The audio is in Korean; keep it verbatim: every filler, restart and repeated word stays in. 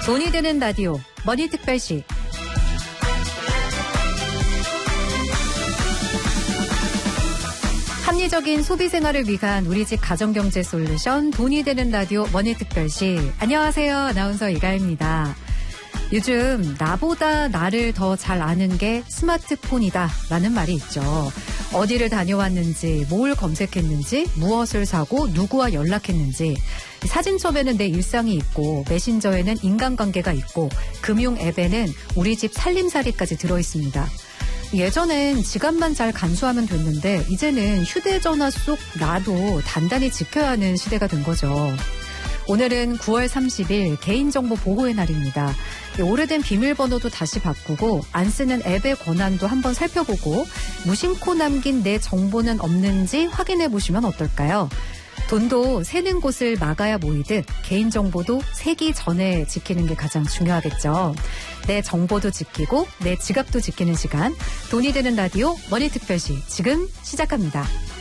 돈이 되는 라디오 머니특별시. 합리적인 소비 생활을 위한 우리 집 가정경제 솔루션 돈이 되는 라디오 머니특별시. 안녕하세요. 아나운서 이가입니다. 요즘 나보다 나를 더 잘 아는 게 스마트폰이다 라는 말이 있죠. 어디를 다녀왔는지, 뭘 검색했는지, 무엇을 사고 누구와 연락했는지, 사진첩에는 내 일상이 있고 메신저에는 인간관계가 있고 금융 앱에는 우리 집 살림살이까지 들어있습니다. 예전엔 지갑만 잘 간수하면 됐는데 이제는 휴대전화 속 나도 단단히 지켜야 하는 시대가 된 거죠. 오늘은 구월 삼십일 개인정보 보호의 날입니다. 오래된 비밀번호도 다시 바꾸고 안 쓰는 앱의 권한도 한번 살펴보고 무심코 남긴 내 정보는 없는지 확인해 보시면 어떨까요? 돈도 새는 곳을 막아야 모이듯 개인정보도 새기 전에 지키는 게 가장 중요하겠죠. 내 정보도 지키고 내 지갑도 지키는 시간, 돈이 되는 라디오 머니특별시 지금 시작합니다.